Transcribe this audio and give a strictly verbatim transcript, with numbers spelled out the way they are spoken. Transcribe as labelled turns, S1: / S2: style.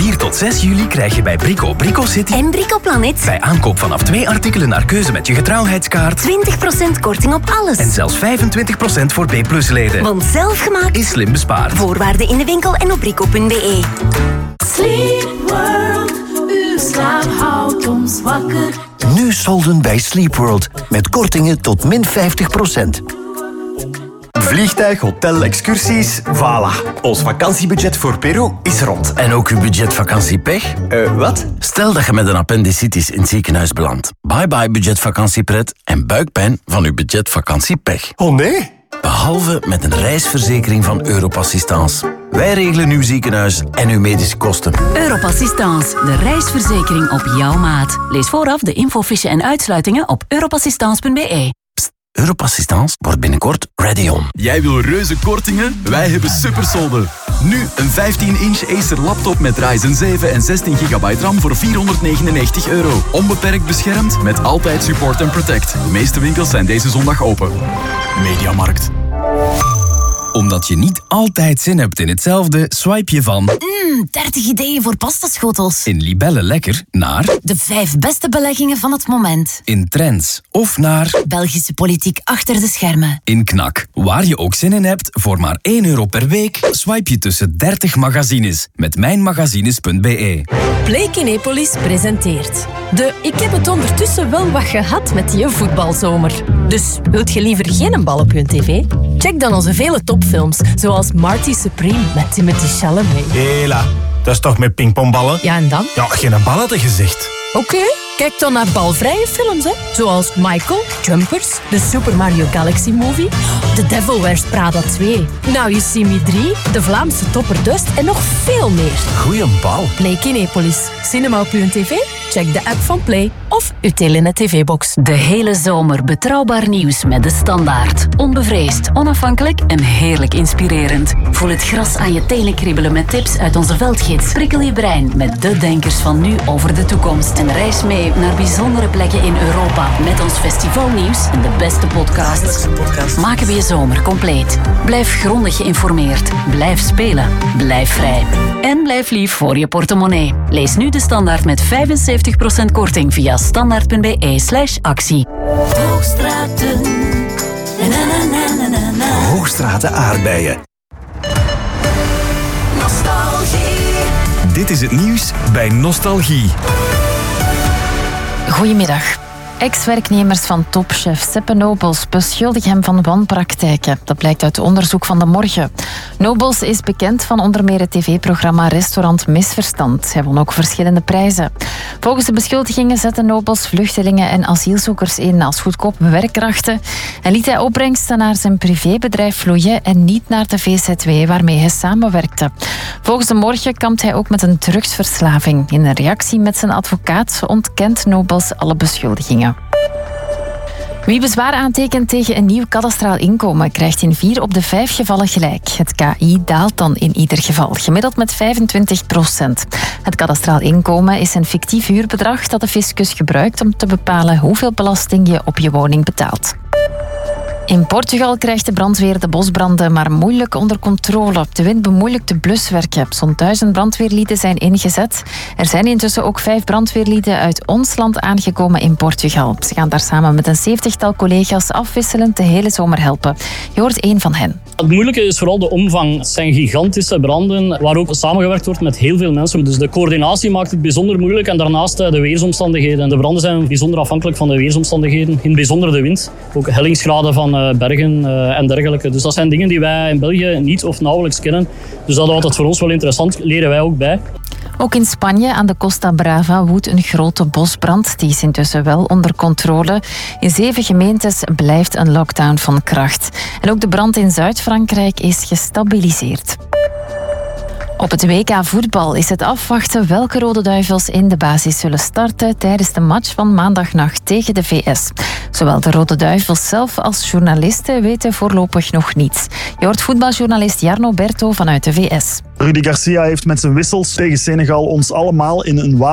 S1: vier tot zes juli krijg je bij Brico Brico City
S2: en Brico Planet
S1: bij aankoop vanaf twee artikelen naar keuze met je getrouwheidskaart
S2: twintig procent korting op alles.
S1: En zelfs vijfentwintig procent voor B plus leden.
S2: Want zelfgemaakt
S1: is slim bespaard.
S2: Voorwaarden in de winkel en op brico punt b e.
S3: Sleep World, uw slaap houdt ons wakker.
S4: Nu solden bij Sleep World met kortingen tot min vijftig procent.
S5: Vliegtuig, hotel, excursies, voilà. Ons vakantiebudget voor Peru is rond.
S6: En ook uw budget vakantiepech?
S5: Uh, wat?
S6: Stel dat je met een appendicitis in het ziekenhuis belandt. Bye bye budget vakantiepret en buikpijn van uw budget vakantiepech.
S5: Oh nee?
S6: Behalve met een reisverzekering van Europassistance. Wij regelen uw ziekenhuis en uw medische kosten.
S7: Europassistance, de reisverzekering op jouw maat. Lees vooraf de infofiche en uitsluitingen op europassistance punt b e.
S6: Europassistance wordt binnenkort ready on.
S8: Jij wil reuze kortingen? Wij hebben supersolden. Nu een vijftien inch Acer laptop met Ryzen zeven en zestien gigabyte RAM voor vierhonderdnegenennegentig euro. Onbeperkt beschermd met altijd support en protect. De meeste winkels zijn deze zondag open. Mediamarkt.
S1: Omdat je niet altijd zin hebt in hetzelfde, swipe je van
S9: Mmm, dertig ideeën voor pastaschotels.
S1: in Libelle Lekker naar
S9: De vijf beste beleggingen van het moment.
S1: in Trends of naar
S9: Belgische politiek achter de schermen.
S1: in Knak. Waar je ook zin in hebt, voor maar één euro per week, swipe je tussen dertig magazines met mijnmagazines punt b e.
S10: Play Kinepolis presenteert de Ik heb het ondertussen wel wat gehad met die voetbalzomer. Dus wilt je liever geen bal op je tv? Check dan onze vele topfilms, zoals Marty Supreme met Timothée Chalamet.
S11: Hela, dat is toch met pingpongballen?
S10: Ja, en dan?
S11: Ja, geen bal had je gezegd.
S10: Oké, okay, kijk dan naar balvrije films, hè. Zoals Michael, Jumpers, de Super Mario Galaxy Movie, The Devil Wears Prada twee, Now You See Me drie, de Vlaamse Topper Dust en nog veel meer.
S11: Goeie bal.
S10: Play Kinepolis. Cinema op uw tv? Check de app van Play of uw Telenet tv-box.
S7: De hele zomer betrouwbaar nieuws met De Standaard. Onbevreesd, onafhankelijk en heerlijk inspirerend. Voel het gras aan je tenen kriebelen met tips uit onze veldgids. Prikkel je brein met de denkers van nu over de toekomst. En reis mee naar bijzondere plekken in Europa met ons festivalnieuws en de beste podcasts. Maken we je zomer compleet. Blijf grondig geïnformeerd. Blijf spelen. Blijf vrij. En blijf lief voor je portemonnee. Lees nu De Standaard met vijfenzeventig procent korting via standaard punt b e slash actie.
S3: Hoogstraten. Na, na, na, na, na, na.
S4: Hoogstraten aardbeien.
S3: Nostalgie.
S1: Dit is het nieuws bij Nostalgie.
S12: Goedemiddag. Ex-werknemers van topchef Seppe Nobels beschuldigen hem van wanpraktijken. Dat blijkt uit onderzoek van De Morgen. Nobels is bekend van onder meer het tv-programma Restaurant Misverstand. Hij won ook verschillende prijzen. Volgens de beschuldigingen zette Nobels vluchtelingen en asielzoekers in als goedkope werkkrachten en liet hij opbrengsten naar zijn privébedrijf vloeien en niet naar de V Z W waarmee hij samenwerkte. Volgens De Morgen kampt hij ook met een drugsverslaving. In een reactie met zijn advocaat ontkent Nobels alle beschuldigingen. Wie bezwaar aantekent tegen een nieuw kadastraal inkomen krijgt in vier op de vijf gevallen gelijk. Het K I daalt dan in ieder geval, gemiddeld met vijfentwintig procent. Het kadastraal inkomen is een fictief huurbedrag dat de fiscus gebruikt om te bepalen hoeveel belasting je op je woning betaalt. In Portugal krijgt de brandweer de bosbranden maar moeilijk onder controle. De wind bemoeilijkt de bluswerken. Zo'n duizend brandweerlieden zijn ingezet. Er zijn intussen ook vijf brandweerlieden uit ons land aangekomen in Portugal. Ze gaan daar samen met een zeventigtal collega's afwisselend de hele zomer helpen. Je hoort één van hen.
S13: Het moeilijke is vooral de omvang. Het zijn gigantische branden waar ook samengewerkt wordt met heel veel mensen. Dus de coördinatie maakt het bijzonder moeilijk. En daarnaast de weersomstandigheden. De branden zijn bijzonder afhankelijk van de weersomstandigheden. In het bijzonder de wind. Ook hellingsgraden van bergen en dergelijke. Dus dat zijn dingen die wij in België niet of nauwelijks kennen. Dus dat houdt het voor ons wel interessant. Leren wij ook bij.
S12: Ook in Spanje, aan de Costa Brava, woedt een grote bosbrand. Die is intussen wel onder controle. In zeven gemeentes blijft een lockdown van kracht. En ook de brand in Zuid-Frankrijk is gestabiliseerd. Op het W K voetbal is het afwachten welke Rode Duivels in de basis zullen starten tijdens de match van maandagnacht tegen de V S. Zowel de Rode Duivels zelf als journalisten weten voorlopig nog niets. Je hoort voetbaljournalist Jarno Berto vanuit de V S.
S14: Rudy Garcia heeft met zijn wissels tegen Senegal ons allemaal in een